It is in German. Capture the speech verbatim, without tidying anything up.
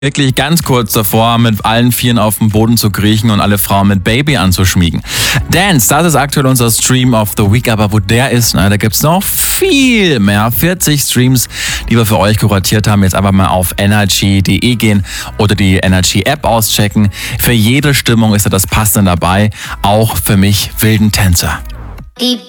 Wirklich ganz kurz davor, mit allen Vieren auf dem Boden zu kriechen und alle Frauen mit Baby anzuschmiegen. Dance, das ist aktuell unser Stream of the Week, aber wo der ist, na, da gibt's noch viel mehr. vierzig Streams, die wir für euch kuratiert haben. Jetzt einfach mal auf energy punkt de gehen oder die Energy App auschecken. Für jede Stimmung ist da das Passende dabei, auch für mich wilden Tänzer. Deep